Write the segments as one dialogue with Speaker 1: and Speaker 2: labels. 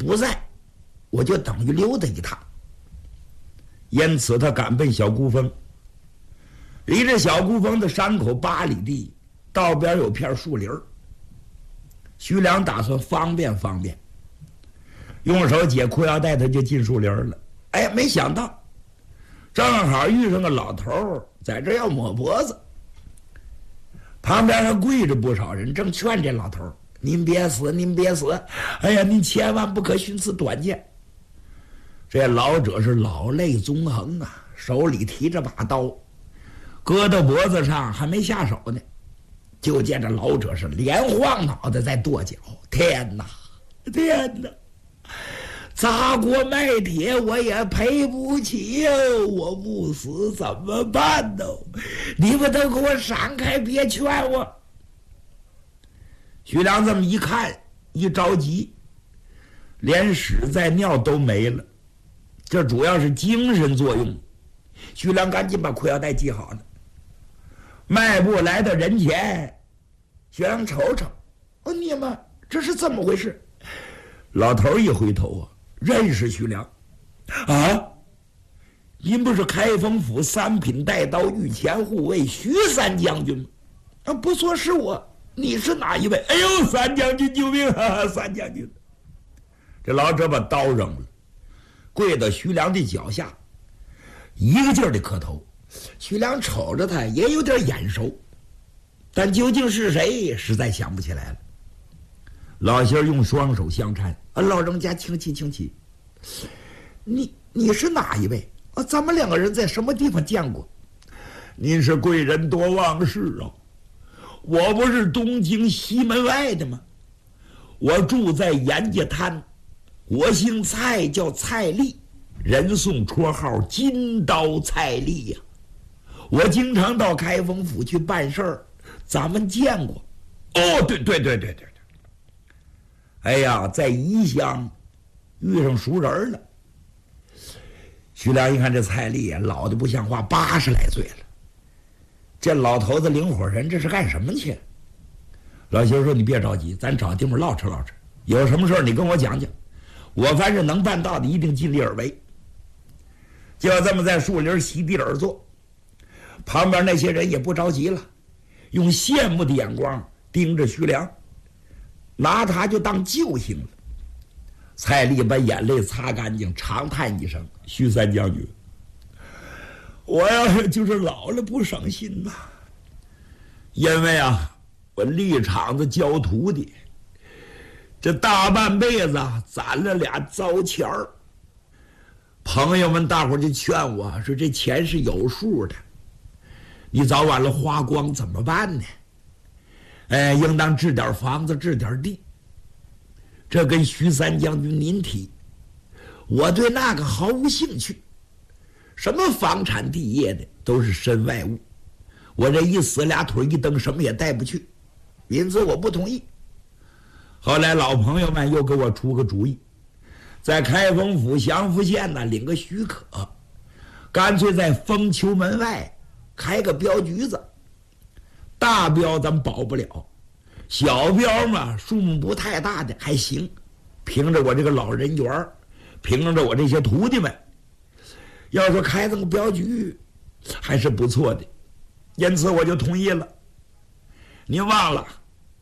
Speaker 1: 不在，我就等于溜达一趟。因此他赶奔小孤峰。离这小孤峰的山口8里地，道边有片树林，徐良打算方便方便，用手解裤腰带，他就进树林了。哎，没想到正好遇上个老头在这要抹脖子，旁边还跪着不少人，正劝这老头：“您别死，您别死！哎呀，您千万不可寻此短见。”这老者是老泪纵横啊，手里提着把刀，搁到脖子上，还没下手呢。就见这老者是连晃脑袋在跺脚：“天哪，天哪！砸锅卖铁我也赔不起呀！我不死怎么办呢？你们都给我闪开，别劝我！”徐良这么一看，一着急，连屎在尿都没了，这主要是精神作用。徐良赶紧把裤腰带系好了，迈步来到人前。徐良瞅瞅：“你们这是怎么回事？”老头一回头啊，认识徐良。“啊，您不是开封府3品带刀御前护卫徐三将军吗？”“啊，不错，是我。你是哪一位？”“哎呦，三将军救命啊！三将军！”这老者把刀扔了，跪到徐良的脚下，一个劲儿的磕头。徐良瞅着他也有点眼熟，但究竟是谁，实在想不起来了。老仙儿用双手相搀：“老人家，请起，请起。你是哪一位？咱们2个人在什么地方见过？”“您是贵人多忘事啊！我不是东京西门外的吗？我住在严家滩，我姓蔡，叫蔡立，人送绰号金刀蔡立呀。我经常到开封府去办事儿，咱们见过。”“哦，对。哎呀，在宜乡遇上熟人了。”徐良一看这蔡立啊，老的不像话，80来岁了。这老头子领伙人，这是干什么去？老媳妇说：“你别着急，咱找地方唠扯唠扯，有什么事你跟我讲讲，我凡是能办到的，一定尽力而为。”就这么在树林席地而坐，旁边那些人也不着急了，用羡慕的眼光盯着徐良，拿他就当救星了。蔡立把眼泪擦干净，长叹一声：“徐三将军，我要是就是老了不省心呐。因为啊，我立场子教徒弟，这大半辈子攒了俩糟钱儿。朋友们大伙就劝我说，这钱是有数的，你早晚了花光怎么办呢？应当置点房子，置点地。这跟徐三将军您提，我对那个毫无兴趣。什么房产地业的都是身外物，我这一死俩腿一蹬，什么也带不去，因此我不同意。后来老朋友们又给我出个主意，在开封府祥符县呢领个许可，干脆在丰丘门外开个镖局子。大镖咱保不了，小镖嘛数目不太大的还行，凭着我这个老人缘，凭着我这些徒弟们，要说开这个镖局还是不错的，因此我就同意了。您忘了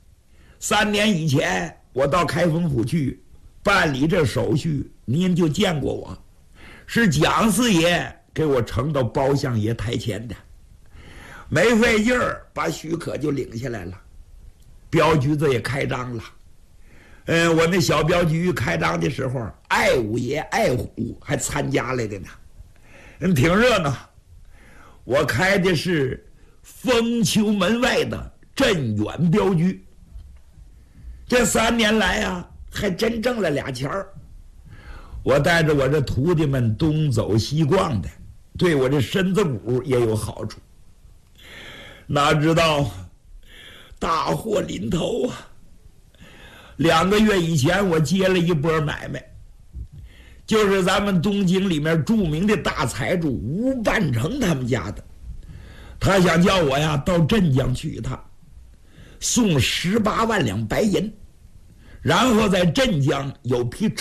Speaker 1: 3年以前我到开封府去办理这手续，您就见过我，是蒋四爷给我呈到包相爷台前的，没费劲儿把许可就领下来了，镖局子也开张了。我那小镖局开张的时候，爱五爷爱虎还参加来的呢，挺热闹。我开的是丰丘门外的镇远镖局，这3年来啊，还真挣了俩钱儿。我带着我这徒弟们东走西逛的，对我这身子骨也有好处。哪知道大祸临头啊！2个月以前，我接了一波买卖，就是咱们东京里面著名的大财主吴半城他们家的。他想叫我呀到镇江去一趟，送18万两白银，然后在镇江有批